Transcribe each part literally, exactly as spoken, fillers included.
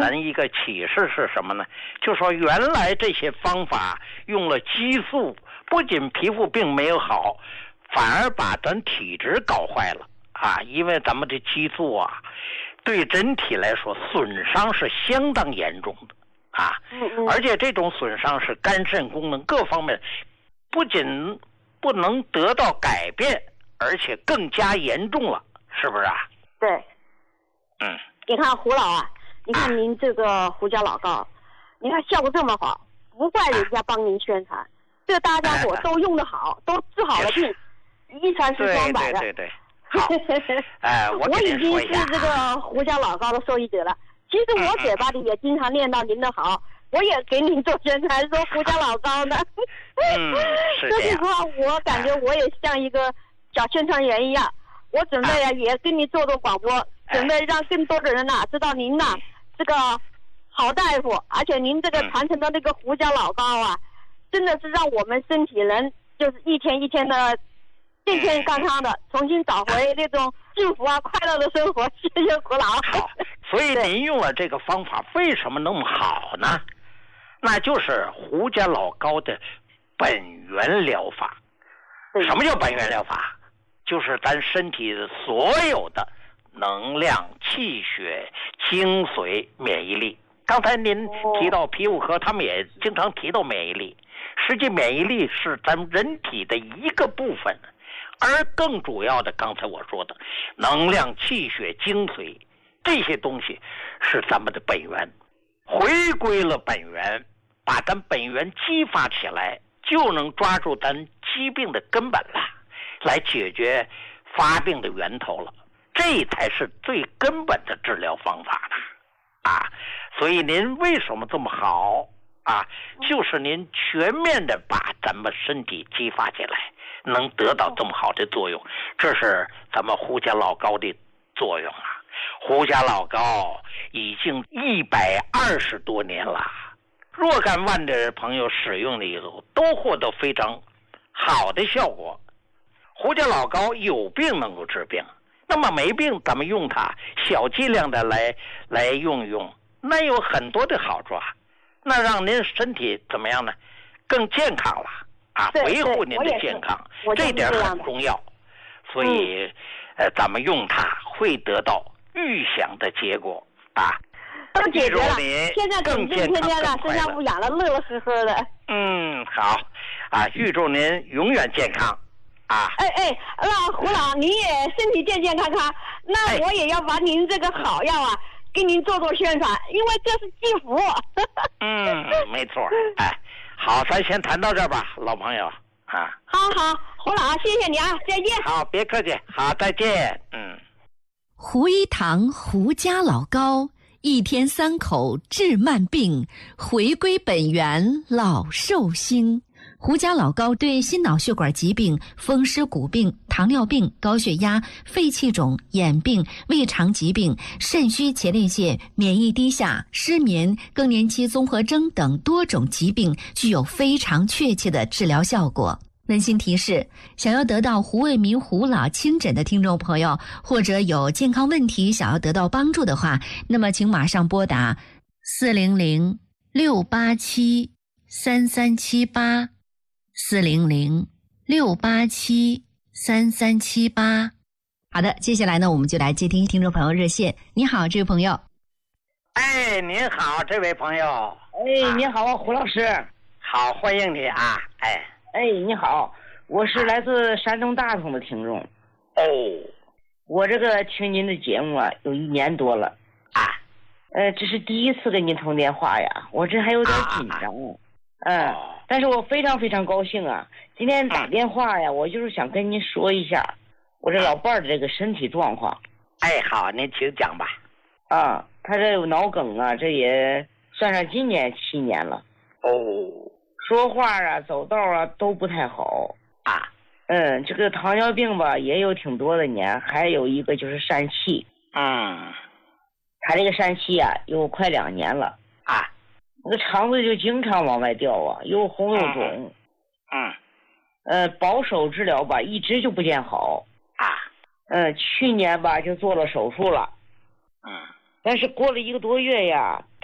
咱一个启示是什么呢？就说原来这些方法用了激素，不仅皮肤病没有好，反而把咱体质搞坏了啊！因为咱们这激素啊，对人体来说损伤是相当严重的啊，而且这种损伤是肝肾功能各方面不仅不能得到改变，而且更加严重了，是不是啊？ 对， 嗯， 你看胡老啊，你看您这个胡椒老膏，你看效果这么好，不怪人家帮您宣传，这个大家伙都用得好，都治好了病，一传十双百的。 对对对对。好，哎，我我已经是这个胡椒老膏的受益者了。其实我嘴巴里也经常念叨您的好，我也给您做宣传说胡椒老膏呢。 嗯，是这样。 所以说我感觉我也像一个小宣传员一样，我准备啊也跟您做做广播，准备让更多的人呐、啊、知道您呐、啊、这个好大夫，而且您这个传承的那个胡椒老膏啊，真的是让我们身体人就是一天一天的健健康康的，重新找回那种幸福啊快乐的生活。谢谢胡老。 好，所以您用了这个方法为什么那么好呢？那就是胡椒老膏的本源疗法。什么叫本源疗法？就是咱身体的所有的能量、气血、精髓、免疫力。刚才您提到皮肤科，他们也经常提到免疫力。实际免疫力是咱们人体的一个部分，而更主要的，刚才我说的能量、气血、精髓这些东西是咱们的本源。回归了本源，把咱本源激发起来，就能抓住咱疾病的根本了，来解决发病的源头了。这才是最根本的治疗方法了啊！所以您为什么这么好啊？就是您全面的把咱们身体激发起来，能得到这么好的作用，这是咱们胡椒老膏的作用啊！胡椒老膏已经一百二十多年了，若干万的朋友使用了以后，都获得非常好的效果。胡椒老膏有病能够治病，那么没病咱们用它小剂量的来来用用，那有很多的好处啊，那让您身体怎么样呢？更健康了啊，维护您的健康，这点很重要。所以、嗯、呃，咱们用它会得到预想的结果啊， 都解决了。现在更健康、天天的身上不痒了，乐乐呵呵的。 嗯，好啊，预祝您永远健康。啊， 哎哎，那胡老您也身体健健康康，那我也要把您这个好药啊，给您做做宣传，因为这是寄福。 嗯，没错。哎，好，咱先谈到这儿吧，老朋友啊。 好好，胡老，谢谢你啊，再见。 好，别客气，好，再见。嗯。 胡一堂胡家老膏，一天三口治慢病，回归本源老寿星。胡椒老膏对心脑血管疾病、风湿骨病、糖尿病、高血压、肺气肿、眼病、胃肠疾病、肾虚前列腺、免疫低下、失眠、更年期综合征等多种疾病具有非常确切的治疗效果。温馨提示，想要得到胡卫民胡老亲诊的听众朋友，或者有健康问题想要得到帮助的话，那么请马上拨打四零零六八七三三七八四零零六八七三三七八。好的，接下来呢，我们就来接听听众朋友热线。你好，这位朋友。 哎，您好，这位朋友。 哎，你好，胡老师。 好，欢迎你啊！哎。 哎，你好，我是来自山东大同的听众。 哦， 我这个听您的节目啊，有一年多了啊。 呃，这是第一次跟您通电话呀，我这还有点紧张。啊、嗯、哦，但是我非常非常高兴啊！今天打电话呀，我就是想跟您说一下我这老伴儿的这个身体状况。 哎，好，您请讲吧。 啊，他这有脑梗啊，这也算上今年七年了。 哦。 说话啊，走道啊都不太好啊。 嗯，这个糖尿病吧也有挺多的年，还有一个就是疝气。 嗯， 他这个疝气啊有快两年了啊， 那个肠子就经常往外掉啊，又红又肿。 嗯， 呃，保守治疗吧一直就不见好啊。 嗯、呃，去年吧就做了手术了。 嗯， 但是过了一个多月呀，他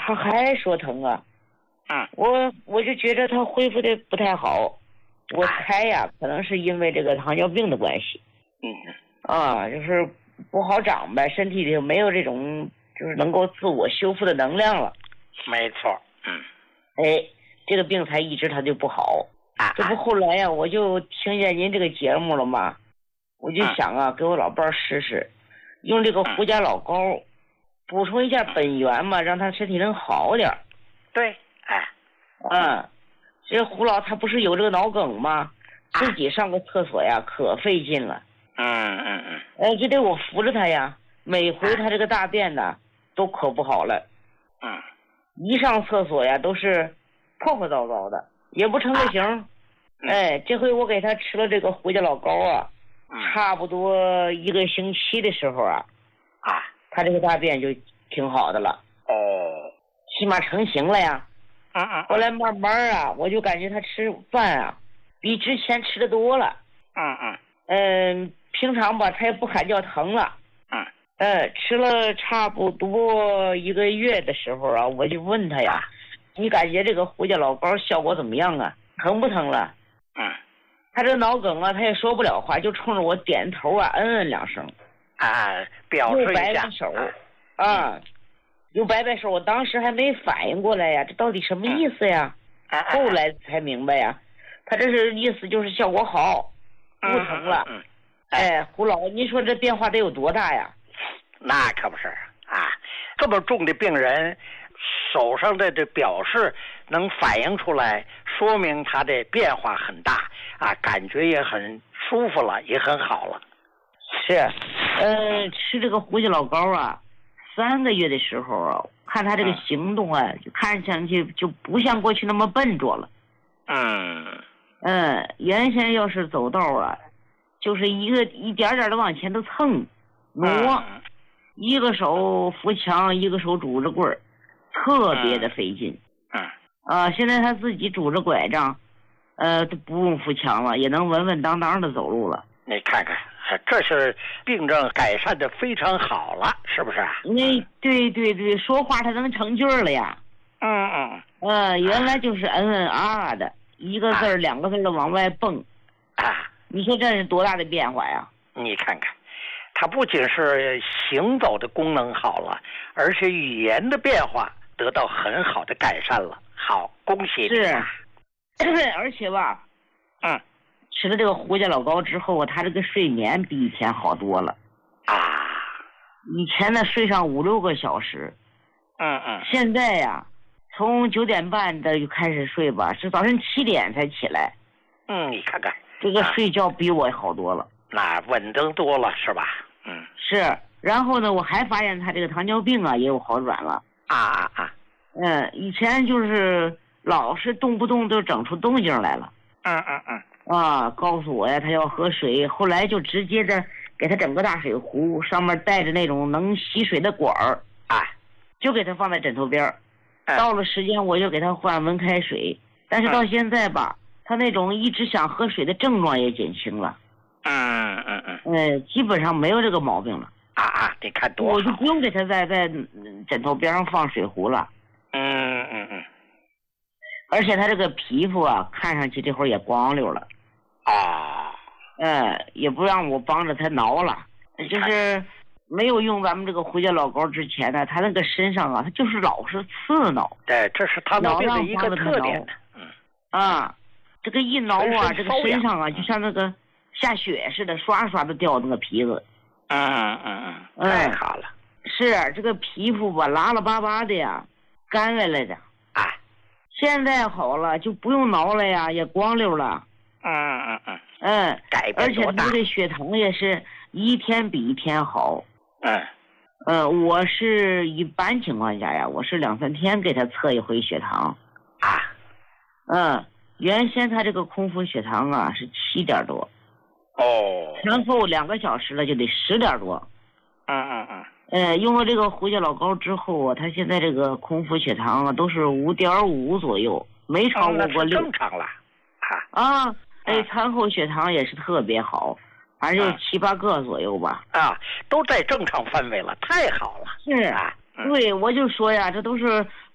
他还说疼啊。 嗯， 我我就觉得他恢复的不太好，我猜呀，可能是因为这个糖尿病的关系。 嗯啊，就是不好长呗，身体里没有这种就是能够自我修复的能量了。 没错。嗯， 哎，这个病才一直他就不好。 啊， 这不后来呀，我就听见您这个节目了嘛，我就想啊，给我老伴儿试试，用这个胡家老膏补充一下本源嘛，让他身体能好点儿。 对，哎， 嗯，这胡老他不是有这个脑梗吗？自己上个厕所呀，可费劲了。 嗯嗯嗯， 哎，就得我扶着他呀，每回他这个大便呢，都可不好了。 嗯， 一上厕所呀，都是破破糟糟的，也不成个形。 啊嗯、 哎，这回我给他吃了这个胡家老膏啊， 嗯、 差不多一个星期的时候啊， 啊， 他这个大便就挺好的了。 哦， 起码成型了呀。 嗯嗯。 后来慢慢啊，我就感觉他吃饭啊，比之前吃的多了。 嗯嗯。 嗯，平常吧，他也不喊叫疼了。 嗯。 呃，吃了差不多一个月的时候啊，我就问他呀，你感觉这个胡家老膏效果怎么样啊？疼不疼了？ 嗯。 他这脑梗啊，他也说不了话，就冲着我点头啊，嗯嗯两声。 啊，表示一下。 又摆摆手。啊。又摆摆手，我当时还没反应过来呀，这到底什么意思呀？ 嗯、 后来才明白呀，他这是意思就是效果好，不疼了。 嗯嗯嗯、 哎，胡老，您说这变化得有多大呀？ 那可不是啊，这么重的病人，手上的这表示能反映出来，说明他的变化很大啊，感觉也很舒服了，也很好了。 是，呃，吃这个胡家老膏啊。三个月的时候啊，看他这个行动啊，就看上去就不像过去那么笨拙了。 嗯嗯，原先要是走道啊，就是一个一点点的往前头蹭挪、嗯，一个手扶墙，一个手拄着棍儿，特别的费劲。 嗯啊，现在他自己拄着拐杖，呃，都不用扶墙了，也能稳稳当当的走路了。 你看看。这是病症改善的非常好了，是不是？ 那对对对，说话他能成句了呀。 嗯嗯。 呃，原来就是嗯嗯啊啊的，一个字儿、啊、两个字的往外蹦。 啊， 你说这是多大的变化呀？ 你看看，他不仅是行走的功能好了，而且语言的变化得到很好的改善了。好，恭喜你。 是，而且吧， 嗯。 吃了这个胡家老膏之后啊，他这个睡眠比以前好多了啊！ 以前呢睡上五六个小时， 嗯嗯， 现在呀，从九点半的就开始睡吧，是早晨七点才起来。 嗯，你看看， 这个睡觉比我好多了， 那稳当多了是吧？嗯， 是。然后呢，我还发现他这个糖尿病啊也有好转了。 啊啊啊！ 嗯，以前就是老是动不动就整出动静来了。 嗯嗯嗯。 啊，告诉我呀，他要喝水，后来就直接的给他整个大水壶，上面带着那种能吸水的管儿， 啊， 就给他放在枕头边儿。到了时间我就给他换温开水，但是到现在吧，他那种一直想喝水的症状也减轻了。 嗯嗯嗯。 呃，基本上没有这个毛病了。 啊啊，你看多好。 我就不用给他在在枕头边上放水壶了。 嗯嗯嗯。 而且他这个皮肤啊，看上去这会儿也光溜了。 啊， 呃，也不让我帮着他挠了，就是没有用咱们这个胡家老膏之前呢，他那个身上啊，他就是老是刺挠。 对，这是糖尿病的一个特点。 嗯。啊，这个一挠啊，这个身上啊，就像那个下雪似的，刷刷的掉那个皮子。 嗯嗯嗯嗯，太好了。 是这个皮肤吧，拉拉巴巴的呀，干来来的。 啊。 现在好了，就不用挠了呀，也光溜了。 嗯嗯嗯嗯， 改变多大？ 而且他这血糖也是一天比一天好。 嗯， 呃，我是一般情况下呀，我是两三天给他测一回血糖。 啊， 嗯，原先他这个空腹血糖啊是七点多。 哦。 然后两个小时了就得十点多。 嗯嗯嗯。 呃，用了这个胡家老膏之后啊，他现在这个空腹血糖啊都是五点五左右，没超过过六。 正常了。 啊。哎，餐后血糖也是特别好，反正就七八个左右吧。 啊，都在正常范围了，太好了。 是啊，对，我就说呀，这都是